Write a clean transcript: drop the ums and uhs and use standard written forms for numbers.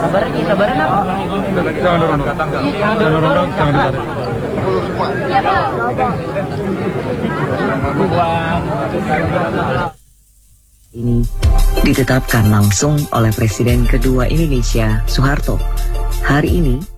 Sabaran apa? Jangan dorong, jangan ditarik. Ini ditetapkan langsung oleh Presiden kedua Indonesia, Soeharto. Hari ini,